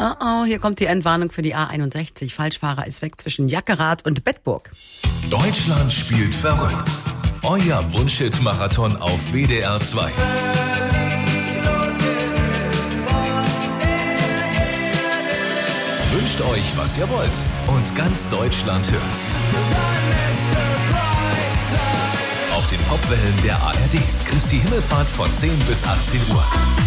Oh, hier kommt die Entwarnung für die A61. Falschfahrer ist weg zwischen Jackerath und Bedburg. Deutschland spielt verrückt. Euer Wunschhit-Marathon auf WDR 2. Wünscht euch, was ihr wollt. Und ganz Deutschland hört's. Auf den Popwellen der ARD. Christi Himmelfahrt von 10 bis 18 Uhr.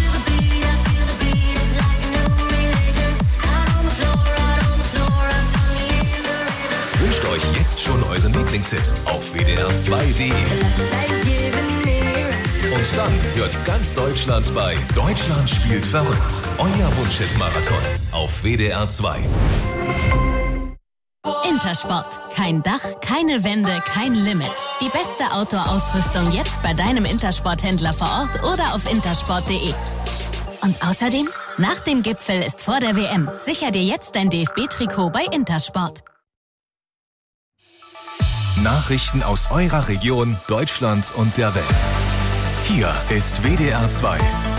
Wünscht euch jetzt schon euren Lieblingshit auf WDR2.de. Und dann hört's ganz Deutschland bei Deutschland spielt verrückt. Euer Wunschhit-Marathon auf WDR 2. Intersport. Kein Dach, keine Wände, kein Limit. Die beste Outdoor-Ausrüstung jetzt bei deinem Intersport-Händler vor Ort oder auf intersport.de. Und außerdem, nach dem Gipfel ist vor der WM. Sicher dir jetzt dein DFB-Trikot bei Intersport. Nachrichten aus eurer Region, Deutschland und der Welt. Hier ist WDR 2.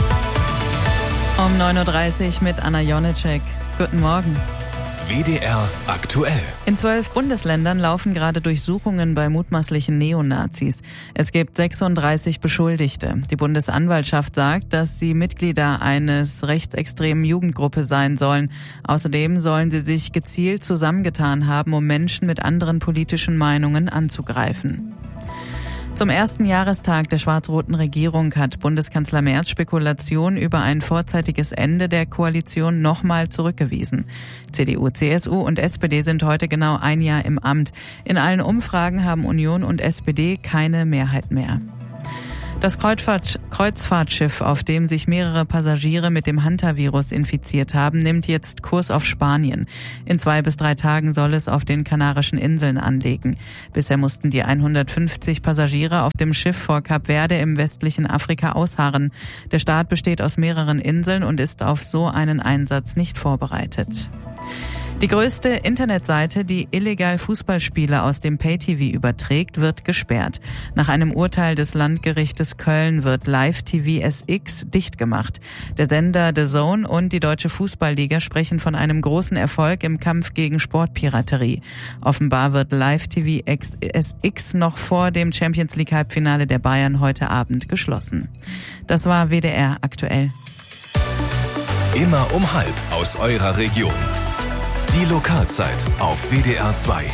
Um 9.30 Uhr mit Anna Jonitschek. Guten Morgen. WDR aktuell. In 12 Bundesländern laufen gerade Durchsuchungen bei mutmaßlichen Neonazis. Es gibt 36 Beschuldigte. Die Bundesanwaltschaft sagt, dass sie Mitglieder eines rechtsextremen Jugendgruppe sein sollen. Außerdem sollen sie sich gezielt zusammengetan haben, um Menschen mit anderen politischen Meinungen anzugreifen. Zum ersten Jahrestag der schwarz-roten Regierung hat Bundeskanzler Merz Spekulationen über ein vorzeitiges Ende der Koalition nochmal zurückgewiesen. CDU, CSU und SPD sind heute genau ein Jahr im Amt. In allen Umfragen haben Union und SPD keine Mehrheit mehr. Das Kreuzfahrtschiff, auf dem sich mehrere Passagiere mit dem Hantavirus infiziert haben, nimmt jetzt Kurs auf Spanien. In 2 bis 3 Tagen soll es auf den Kanarischen Inseln anlegen. Bisher mussten die 150 Passagiere auf dem Schiff vor Kap Verde im westlichen Afrika ausharren. Der Staat besteht aus mehreren Inseln und ist auf so einen Einsatz nicht vorbereitet. Die größte Internetseite, die illegal Fußballspiele aus dem Pay-TV überträgt, wird gesperrt. Nach einem Urteil des Landgerichtes Köln wird Live-TV SX dicht gemacht. Der Sender The Zone und die Deutsche Fußballliga sprechen von einem großen Erfolg im Kampf gegen Sportpiraterie. Offenbar wird Live-TV SX noch vor dem Champions-League-Halbfinale der Bayern heute Abend geschlossen. Das war WDR aktuell. Immer um 12:30 aus eurer Region. Die Lokalzeit auf WDR 2.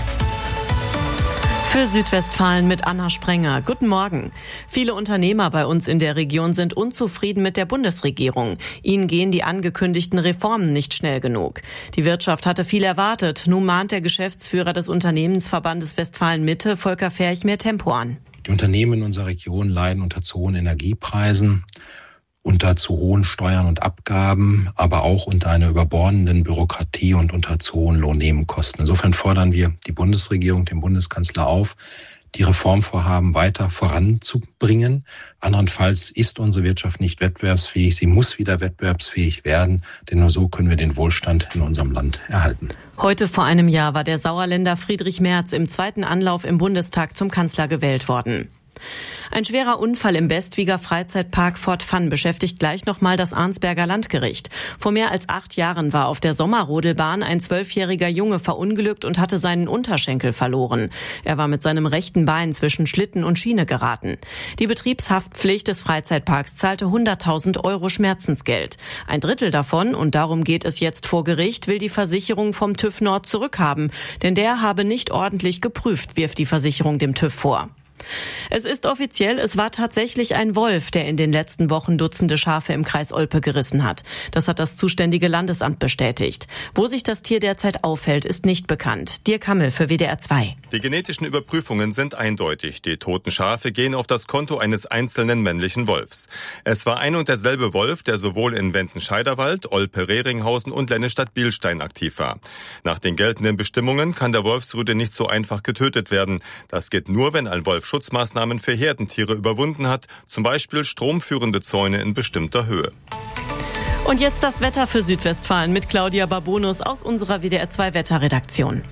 Für Südwestfalen mit Anna Sprenger. Guten Morgen. Viele Unternehmer bei uns in der Region sind unzufrieden mit der Bundesregierung. Ihnen gehen die angekündigten Reformen nicht schnell genug. Die Wirtschaft hatte viel erwartet. Nun mahnt der Geschäftsführer des Unternehmensverbandes Westfalen-Mitte, Volker Ferch, mehr Tempo an. Die Unternehmen in unserer Region leiden unter zu hohen Energiepreisen, unter zu hohen Steuern und Abgaben, aber auch unter einer überbordenden Bürokratie und unter zu hohen Lohnnebenkosten. Insofern fordern wir die Bundesregierung, den Bundeskanzler auf, die Reformvorhaben weiter voranzubringen. Andernfalls ist unsere Wirtschaft nicht wettbewerbsfähig. Sie muss wieder wettbewerbsfähig werden, denn nur so können wir den Wohlstand in unserem Land erhalten. Heute vor einem Jahr war der Sauerländer Friedrich Merz im 2. Anlauf im Bundestag zum Kanzler gewählt worden. Ein schwerer Unfall im Bestwiger Freizeitpark Fort Fun beschäftigt gleich nochmal das Arnsberger Landgericht. Vor mehr als 8 Jahren war auf der Sommerrodelbahn ein 12-jähriger Junge verunglückt und hatte seinen Unterschenkel verloren. Er war mit seinem rechten Bein zwischen Schlitten und Schiene geraten. Die Betriebshaftpflicht des Freizeitparks zahlte 100.000 Euro Schmerzensgeld. Ein Drittel davon, und darum geht es jetzt vor Gericht, will die Versicherung vom TÜV Nord zurückhaben. Denn der habe nicht ordentlich geprüft, wirft die Versicherung dem TÜV vor. Es ist offiziell, es war tatsächlich ein Wolf, der in den letzten Wochen Dutzende Schafe im Kreis Olpe gerissen hat. Das hat das zuständige Landesamt bestätigt. Wo sich das Tier derzeit aufhält, ist nicht bekannt. Dirk Hammel für WDR 2. Die genetischen Überprüfungen sind eindeutig. Die toten Schafe gehen auf das Konto eines einzelnen männlichen Wolfs. Es war ein und derselbe Wolf, der sowohl in Wendenscheiderwald, Olpe-Rehringhausen und Lennestadt-Bielstein aktiv war. Nach den geltenden Bestimmungen kann der Wolfsrudel nicht so einfach getötet werden. Das geht nur, wenn ein Wolf Schutzmaßnahmen für Herdentiere überwunden hat, zum Beispiel stromführende Zäune in bestimmter Höhe. Und jetzt das Wetter für Südwestfalen mit Claudia Babonus aus unserer WDR 2 Wetterredaktion.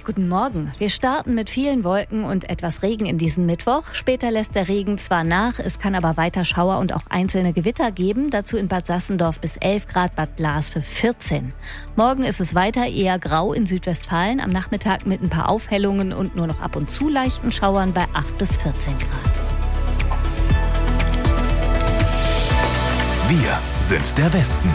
Guten Morgen. Wir starten mit vielen Wolken und etwas Regen in diesen Mittwoch. Später lässt der Regen zwar nach, es kann aber weiter Schauer und auch einzelne Gewitter geben. Dazu in Bad Sassendorf bis 11 Grad, Bad Glas für 14. Morgen ist es weiter eher grau in Südwestfalen. Am Nachmittag mit ein paar Aufhellungen und nur noch ab und zu leichten Schauern bei 8 bis 14 Grad. Wir sind der Westen.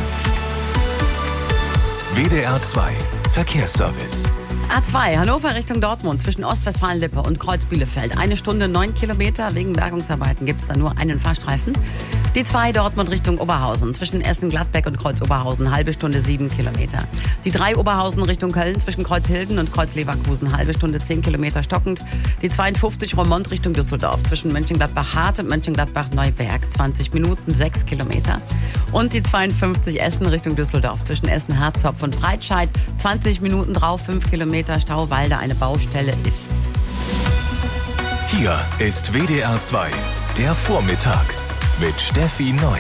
WDR 2 Verkehrsservice. A2, Hannover Richtung Dortmund zwischen Ostwestfalen-Lippe und Kreuz Bielefeld. 1 Stunde 9 Kilometer. Wegen Bergungsarbeiten gibt es da nur einen Fahrstreifen. Die 2 Dortmund Richtung Oberhausen zwischen Essen-Gladbeck und Kreuz Oberhausen. Halbe Stunde 7 Kilometer. Die 3 Oberhausen Richtung Köln zwischen Kreuz Hilden und Kreuz Leverkusen. Halbe Stunde 10 Kilometer stockend. Die 52 Roermond Richtung Düsseldorf zwischen Mönchengladbach-Hart und Mönchengladbach-Neuwerk. 20 Minuten, 6 Kilometer. Und die 52 Essen Richtung Düsseldorf zwischen Essen-Harzopf und Breitscheid. 20 Minuten drauf, 5 Kilometer Stau, weil da eine Baustelle ist. Hier ist WDR 2, der Vormittag mit Steffi Neu.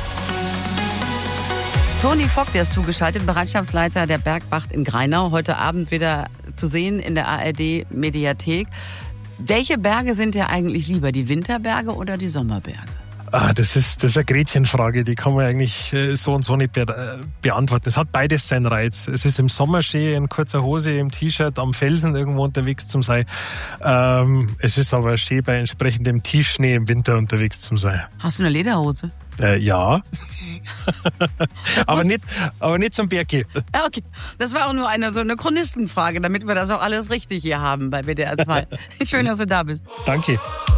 Toni Fock, der ist zugeschaltet, Bereitschaftsleiter der Bergwacht in Greinau. Heute Abend wieder zu sehen in der ARD-Mediathek. Welche Berge sind dir eigentlich lieber, die Winterberge oder die Sommerberge? Das ist eine Gretchenfrage, die kann man eigentlich so und so nicht beantworten. Es hat beides seinen Reiz. Es ist im Sommer schön, in kurzer Hose, im T-Shirt, am Felsen irgendwo unterwegs zu sein. Es ist aber schön, bei entsprechendem Tiefschnee im Winter unterwegs zu sein. Hast du eine Lederhose? Ja. aber nicht zum Berggehen. Ja, okay. Das war auch nur so eine Chronistenfrage, damit wir das auch alles richtig hier haben bei WDR 2. Schön, dass du da bist. Danke.